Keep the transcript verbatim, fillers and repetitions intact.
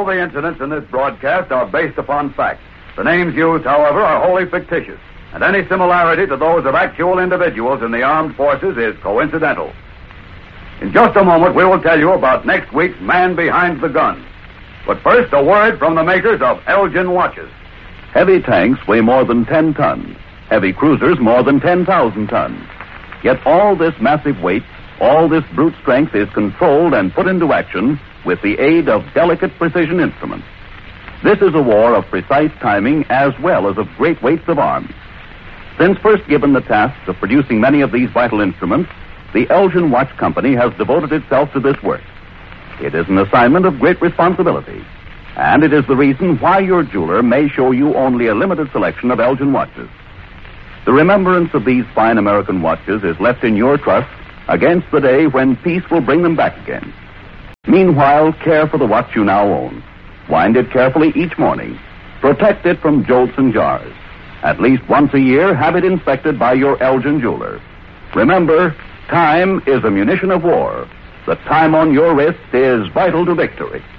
the incidents in this broadcast are based upon fact. The names used, however, are wholly fictitious, and any similarity to those of actual individuals in the armed forces is coincidental. In just a moment, we will tell you about next week's Man Behind the Gun. But first, a word from the makers of Elgin watches. Heavy tanks weigh more than ten tons. Heavy cruisers more than ten thousand tons. Yet all this massive weight, all this brute strength is controlled and put into action with the aid of delicate precision instruments. This is a war of precise timing as well as of great weights of arms. Since first given the task of producing many of these vital instruments, the Elgin Watch Company has devoted itself to this work. It is an assignment of great responsibility, and it is the reason why your jeweler may show you only a limited selection of Elgin watches. The remembrance of these fine American watches is left in your trust against the day when peace will bring them back again. Meanwhile, care for the watch you now own. Wind it carefully each morning. Protect it from jolts and jars. At least once a year, have it inspected by your Elgin jeweler. Remember, time is a munition of war. The time on your wrist is vital to victory.